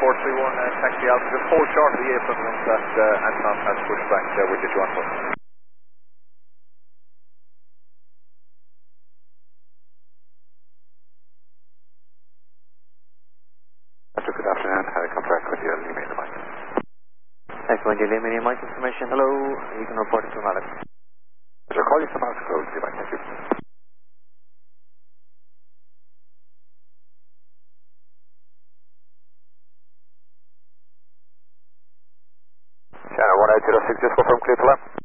taxi altitude 4 short of the apron once that Anton has pushed back with your joint bus. Good afternoon, I contact with you, Lima in the mic. Excellent, Lima in mic information. Hello, you can report it to Alex. I'll call you from out close, Lima, thank you. Channel 18006, just confirm clear to land.